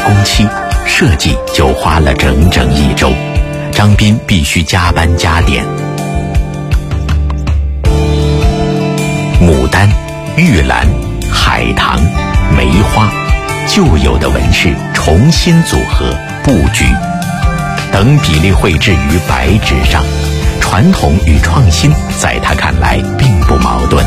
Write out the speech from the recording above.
工期，设计就花了整整1周，张斌必须加班加点。牡丹、玉兰、海棠、梅花，旧有的纹饰重新组合布局，等比例绘制于白纸上，传统与创新在他看来并不矛盾。